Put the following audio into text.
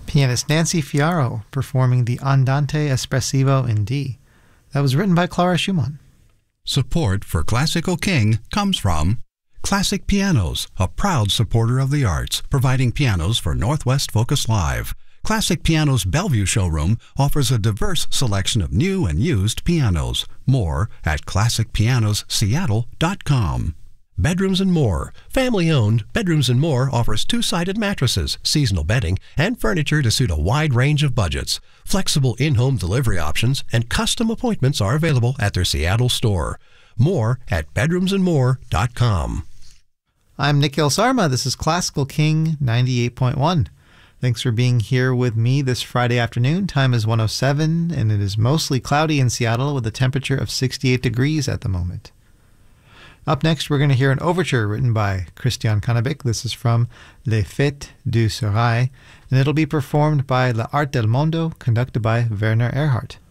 Pianist Nancy Fiaro performing the Andante Espressivo in D. That was written by Clara Schumann. Support for Classical King comes from Classic Pianos, a proud supporter of the arts, providing pianos for Northwest Focus Live. Classic Pianos Bellevue showroom offers a diverse selection of new and used pianos. More at classicpianosseattle.com. Bedrooms and More. Family-owned, Bedrooms and More offers two-sided mattresses, seasonal bedding, and furniture to suit a wide range of budgets. Flexible in-home delivery options and custom appointments are available at their Seattle store. More at bedroomsandmore.com. I'm Nikhil Sarma. This is Classical King 98.1. Thanks for being here with me this Friday afternoon. Time is 1:07, and it is mostly cloudy in Seattle with a temperature of 68 degrees at the moment. Up next, we're going to hear an overture written by Christian Cannabich. This is from Les Fêtes du Serail, and it'll be performed by La Art del Mondo, conducted by Werner Erhardt.